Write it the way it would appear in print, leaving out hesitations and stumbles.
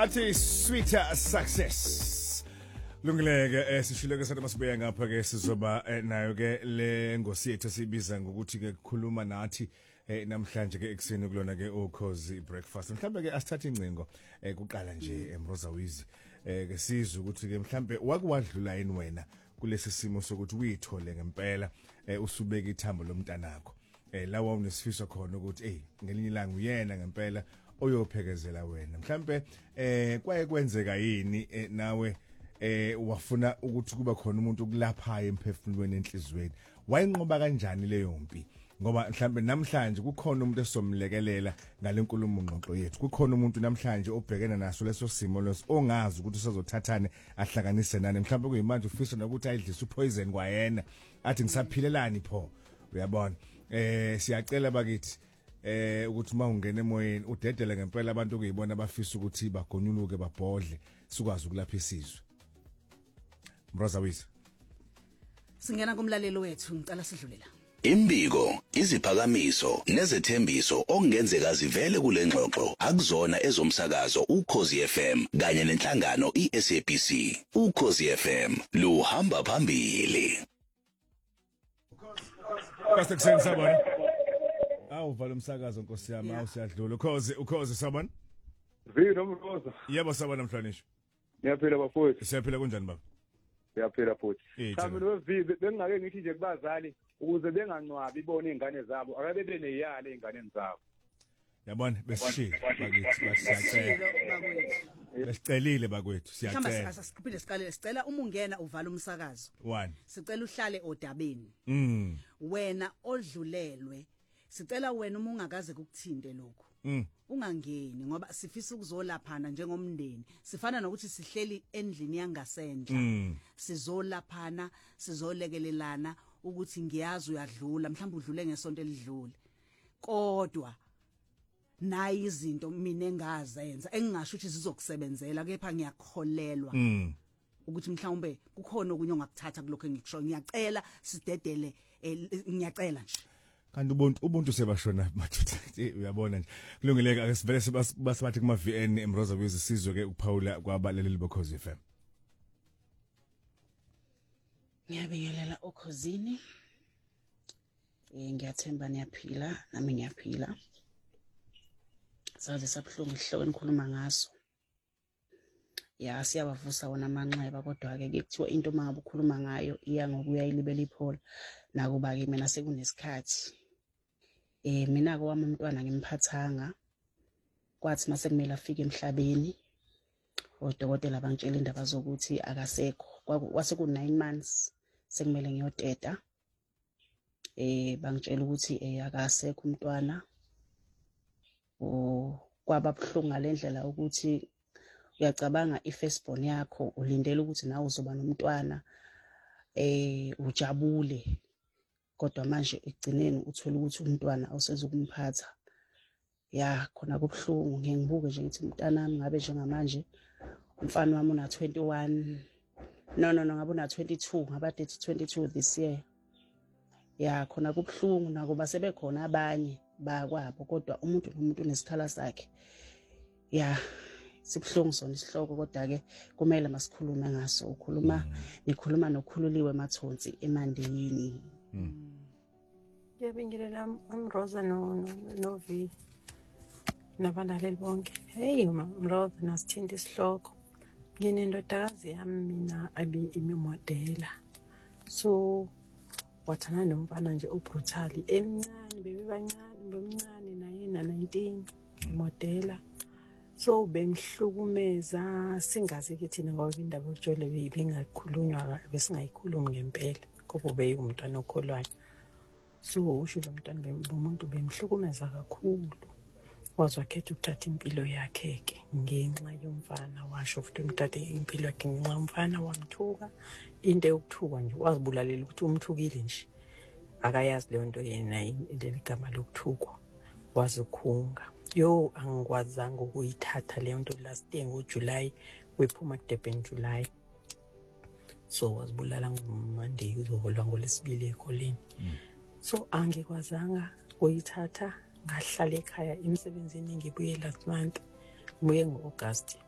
Athi sweeter success. Lungileke sishileke sathi masibuye ngapha ke sizoba nayo ke le ngosi yethu sibiza ngokuthi ke kukhuluma nathi namhlanje ke ekseni kulona ke ukhozi breakfast. Mhlambe ke asithathe incingo kuqala nje eMroza Wizi ke sizwe ukuthi ke mhlambe wakwadlula yini wena kulesi simo sokuthi uyithole ngempela usubeka ithambo lomntanakho lawa unesifiso khona ukuthi ngelinye ilanga uyena ngempela oyophekezela wena mhlambe kwaye kwenzeka yini nawe wafuna ukuthi kuba khona umuntu ukulaphayo emphefumulweni enhlizweni wayinqoba kanjani leyo mpi ngoba mhlambe namhlanje kukhona umuntu esomlekelela ngalenkulumo ngqoqo yethu kukhona umuntu namhlanje obhekena naso leso simo leso ongazi ukuthi usazothathane ahlanganise nani mhlambe kuyimanje ufisa nokuthi ayidlise upoison kwayena athi ngisaphilelani pho uyabona siyacela bakithi ukuthi mawungena emoyeni udedele ngempela abantu okuyibona abafisa ukuthi bagonyuluke babhodle sikwazi ukulapha isizwe. Mroza Wizi singena kumlalelo wethu ngicela sidlulela Imbiko, iziphakamiso nezethembiso okungenzeka zivele kule ngxoxo akuzona ezomsakazo uKhozi FM kanye nenhlangano iSABC. uKhozi FM luhamba phambili. Kasekusenza sabona. Awuvala umsakazo Nkosi yami awusiyadlula ukhozi sabona. Vino Mroza. Yebo sabona mhlanisho. Ngiyaphila bafowethu. Siyaphila kunjani baba? Ngiyaphila futhi. Chambe novivi bengingake ngithi nje kubazali ukuze bengancwabi ibone izingane zabo akabe beneyala ezinganeni zabo. Yabona besishilo bakithi basiyacela. Besicelile bakwethu siyacela. Mhlamba sasiphile siqale sicela uma ungena uvala umsakazo. 1 Sicela uhlale odabeni. Wena odlulelwe sicela wena uma ungakaze kukuthinde lokho. Ungangeni ngoba sifisa ukuzolaphana njengomndeni sifana nokuthi sihleli endlini yangasendla sizolaphana sizolekelelana ukuthi ngiyazi uyadlula mhlawumbe udlule ngesonto elidlule kodwa nayi izinto mina engazenza engingasho ukuthi zizokusebenzela kepha ngiyakholelwa ukuthi mhlawumbe kukhona okunye ongakuthatha kulokho engikusho ngiyacela sidedele ngiyacela nje kanti ubuntu sebashona mathutha uyabona nje kulungileke ake sivele basibathi kuma VN eMroza Wizi sizwe ke ukuphawula kwabaleleli boKhozi FM. Ngiyabingelela okhosini ngiyathemba niyaphila nami ngiyaphila saze sabhlungu ihloko enikhuluma ngaso siyabavusa wona amanxeba kodwa ke kuthiwa into mangabe ukhuluma ngayo iya ngokuya ilibele iphola nakuba ke mina sekunesikhathi mina ko wami umntwana ngimphathanga kwathi mase kumele afike emhlabeni odokotela bangitshela indaba zokuthi akasekho kwase ku 9 months sekumele ngiyoteta bangitshela ukuthi akasekho umntwana kwababhlungu ngalendlela ukuthi uyacabanga ifirstborn yakho ulindele ukuthi nawe uzoba nomntwana ujabule kodwa manje egcineni uthola ukuthi umntwana awusezokumphatha khona kubhlungu ngibuke nje ngithi umntanami ngabe njengamanje umfana wami una 21 no ngabe una 22 ngaba 22 this year khona kubhlungu nakuba sebekhona abanye bakwabo kodwa umuntu nomuntu unesikhala sakhe sibhlungu sona isihloko kodwa ke kumele masikhulume ngaso nikhuluma nokhululiwe Mathonsi emandeni. Ngiyabingelela uMroza no V nabalaleli bonke. Hey Mroza nasithinta isihloko. Nginendodakazi yami mina imimodela. So wathana nomfana nje ubrutal emncane bemncane naye na 19 modela. So bengihlukumeza singazi ukuthi thina ngoba indaba yojole beyingakhulunywa besingayikhulumi ngempela ngoba beyumntwana okholwayo. So usho lo mntwana bomuntu bemhlukumeza kakhulu wazwakhetha ukuthatha impilo yakhe ke ngenxa yomfana washo futhi umthathe impilo yakhe ngenxa umfana wamthuka into yokuthuka nje wazibulalela ukuthi umthukile nje akayazi leyo nto yena leli gama lokuthukwa wazikhunga angikwazanga ukuyithatha leyo nto last year ngoJuly wephuma kuDurban July so wazibulala ngoMonday uzoholwa ngoLwesibili ekoleni so angikwazanga ukuyithatha ngahlala ekhaya emsebenzini ngibuye last month ngibuye ngoAugust